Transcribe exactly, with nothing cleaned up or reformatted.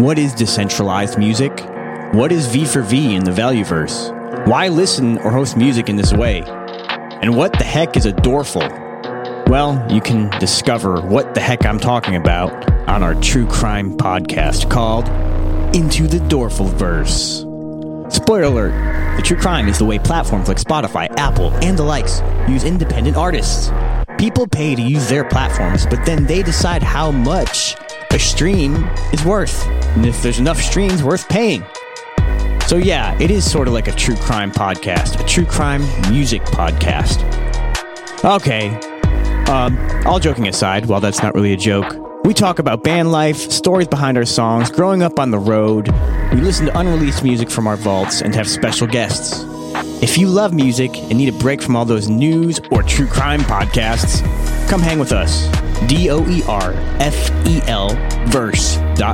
What is decentralized music? What is V for V in the Valueverse? Why listen or host music in this way? And what the heck is a Dorful? Well, you can discover what the heck I'm talking about on our true crime podcast called Into the Dorfulverse. Spoiler alert, the true crime is the way platforms like Spotify, Apple, and the likes use independent artists. People pay to use their platforms, but then they decide how much a stream is worth, and if there's enough streams worth paying. So yeah, it is sort of like a true crime podcast, a true crime music podcast. Okay, um, all joking aside, while that's not really a joke, we talk about band life, stories behind our songs, growing up on the road. We listen to unreleased music from our vaults and have special guests. If you love music and need a break from all those news or true crime podcasts, come hang with us. D O E R F E L verse dot